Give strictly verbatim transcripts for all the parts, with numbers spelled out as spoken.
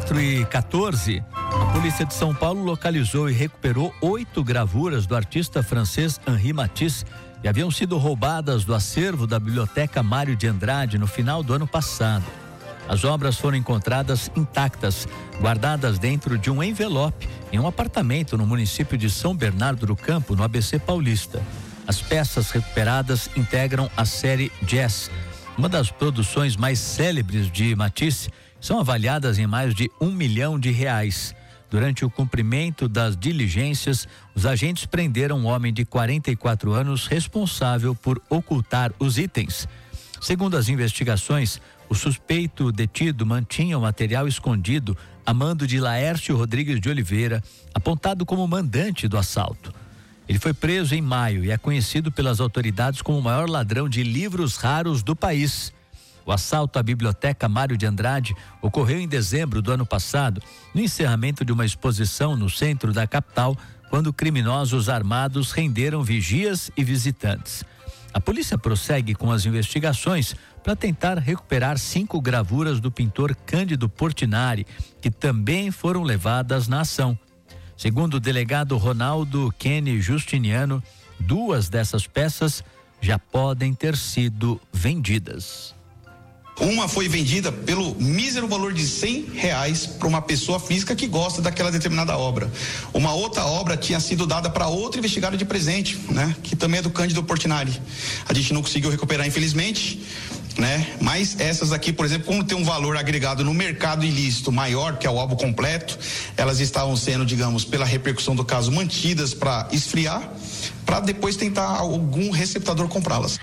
quatro e quatorze, a polícia de São Paulo localizou e recuperou oito gravuras do artista francês Henri Matisse que haviam sido roubadas do acervo da Biblioteca Mário de Andrade no final do ano passado. As obras foram encontradas intactas, guardadas dentro de um envelope em um apartamento no município de São Bernardo do Campo, no A B C Paulista. As peças recuperadas integram a série Jazz, uma das produções mais célebres de Matisse. São avaliadas em mais de um milhão de reais. Durante o cumprimento das diligências, os agentes prenderam um homem de quarenta e quatro anos responsável por ocultar os itens. Segundo as investigações, o suspeito detido mantinha o material escondido a mando de Laércio Rodrigues de Oliveira, apontado como mandante do assalto. Ele foi preso em maio e é conhecido pelas autoridades como o maior ladrão de livros raros do país. O assalto à Biblioteca Mário de Andrade ocorreu em dezembro do ano passado, no encerramento de uma exposição no centro da capital, quando criminosos armados renderam vigias e visitantes. A polícia prossegue com as investigações para tentar recuperar cinco gravuras do pintor Cândido Portinari, que também foram levadas na ação. Segundo o delegado Ronaldo Kenny Justiniano, duas dessas peças já podem ter sido vendidas. Uma foi vendida pelo mísero valor de cem reais para uma pessoa física que gosta daquela determinada obra. Uma outra obra tinha sido dada para outro investigado de presente, né? Que também é do Cândido Portinari. A gente não conseguiu recuperar, infelizmente, né? Mas essas aqui, por exemplo, como tem um valor agregado no mercado ilícito maior, que é o álbum completo, elas estavam sendo, digamos, pela repercussão do caso, mantidas para esfriar, para depois tentar algum receptador comprá-las.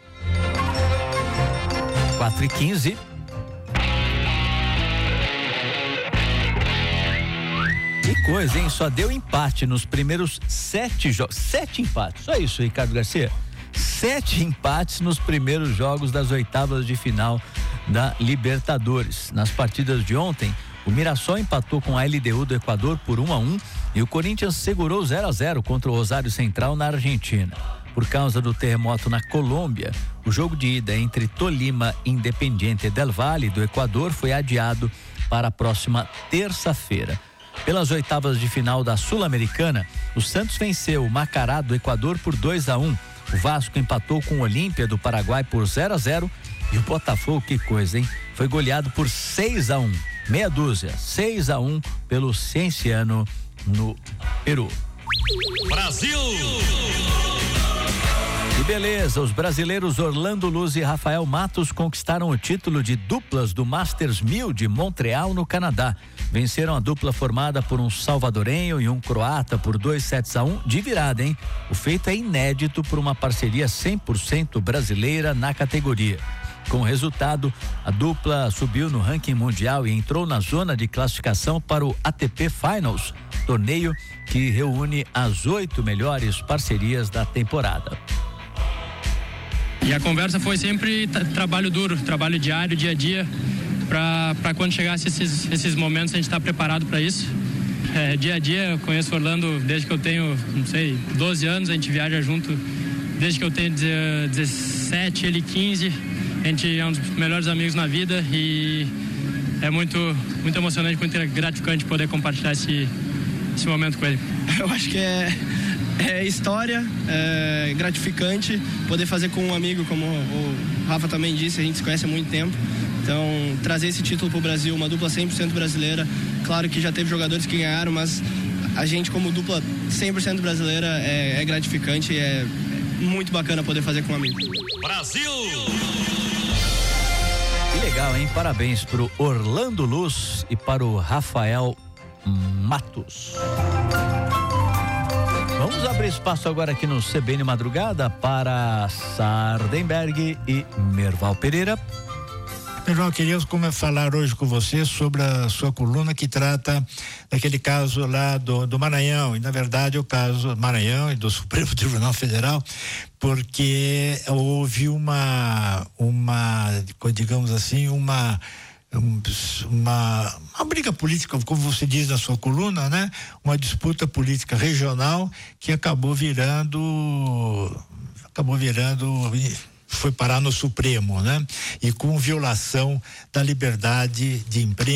quatro e quinze. Que coisa, hein? Só deu empate nos primeiros sete jogos. Sete empates. Só isso, Ricardo Garcia. Sete empates nos primeiros jogos das oitavas de final da Libertadores. Nas partidas de ontem, o Mirassol empatou com a L D U do Equador por um a um e o Corinthians segurou zero a zero contra o Rosário Central na Argentina. Por causa do terremoto na Colômbia, o jogo de ida entre Tolima e Independiente del Valle do Equador foi adiado para a próxima terça-feira. Pelas oitavas de final da Sul-Americana, o Santos venceu o Macará do Equador por dois a um. O Vasco empatou com o Olímpia do Paraguai por zero a zero e o Botafogo, que coisa, hein? Foi goleado por seis a um. Meia dúzia, seis a um pelo Cienciano no Peru. Brasil! E beleza, os brasileiros Orlando Luz e Rafael Matos conquistaram o título de duplas do Masters mil de Montreal, no Canadá. Venceram a dupla formada por um salvadorenho e um croata por dois sets a um de virada, hein? O feito é inédito por uma parceria cem por cento brasileira na categoria. Com o resultado, a dupla subiu no ranking mundial e entrou na zona de classificação para o A T P Finals, torneio que reúne as oito melhores parcerias da temporada. E a conversa foi sempre tra- trabalho duro, trabalho diário, dia a dia, para quando chegasse esses, esses momentos a gente estar tá preparado para isso. É, dia a dia, eu conheço o Orlando desde que eu tenho, não sei, doze anos, a gente viaja junto desde que eu tenho dezessete, ele quinze, a gente é um dos melhores amigos na vida e é muito, muito emocionante, muito gratificante poder compartilhar esse, esse momento com ele. Eu acho que é... É história, é gratificante poder fazer com um amigo, como o Rafa também disse, a gente se conhece há muito tempo. Então, trazer esse título para o Brasil, uma dupla cem por cento brasileira, claro que já teve jogadores que ganharam, mas a gente como dupla cem por cento brasileira é, é gratificante e é muito bacana poder fazer com um amigo. Brasil! Que legal, hein? Parabéns pro Orlando Luz e para o Rafael Matos. Vamos abrir espaço agora aqui no C B N Madrugada para Sardenberg e Merval Pereira. Merval, queríamos falar hoje com você sobre a sua coluna que trata daquele caso lá do, do Maranhão, e na verdade o caso do Maranhão e do Supremo Tribunal Federal, porque houve uma, uma, digamos assim, uma Uma, uma briga política, como você diz na sua coluna, né? Uma disputa política regional que acabou virando, acabou virando, foi parar no Supremo, né? E com violação da liberdade de imprensa.